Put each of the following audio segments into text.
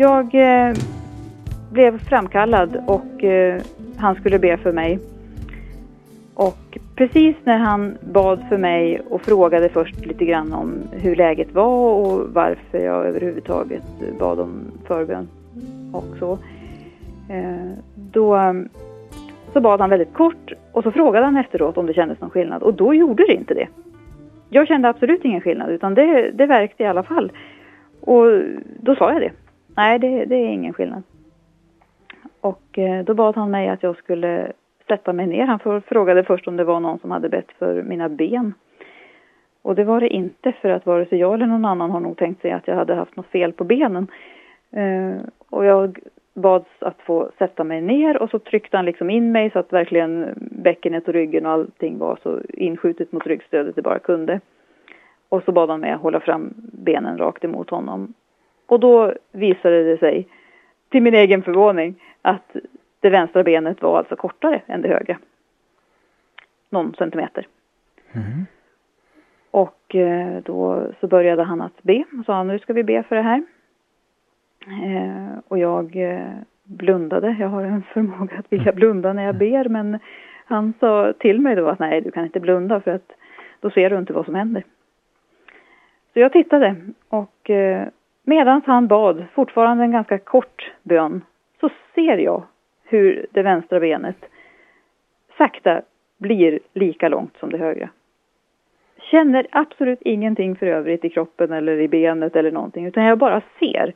Jag blev framkallad och han skulle be för mig. Och precis när han bad för mig och frågade först lite grann om hur läget var och varför jag överhuvudtaget bad om förbön och så. Då så bad han väldigt kort och så frågade han efteråt om det kändes någon skillnad. Och då gjorde det inte det. Jag kände absolut ingen skillnad utan det verkade i alla fall. Och då sa jag det. Nej, det är ingen skillnad. Och då bad han mig att jag skulle sätta mig ner. Han frågade först om det var någon som hade bett för mina ben. Och det var det inte, för att vare sig jag eller någon annan har nog tänkt sig att jag hade haft något fel på benen. Och jag bads att få sätta mig ner och så tryckte han liksom in mig så att verkligen bäckenet och ryggen och allting var så inskjutet mot ryggstödet det bara kunde. Och så bad han mig att hålla fram benen rakt emot honom. Och då visade det sig till min egen förvåning att det vänstra benet var alltså kortare än det högra. Någon centimeter. Mm. Och då så började han att be. Och sa nu ska vi be för det här. Och jag blundade. Jag har en förmåga att vilja blunda när jag ber. Men han sa till mig då att nej, du kan inte blunda för att då ser du inte vad som händer. Så jag tittade och medan han bad, fortfarande en ganska kort bön, så ser jag hur det vänstra benet sakta blir lika långt som det högra. Känner absolut ingenting för övrigt i kroppen eller i benet eller någonting, utan jag bara ser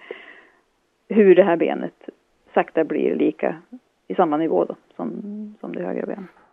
hur det här benet sakta blir lika i samma nivå då, som det högra benet.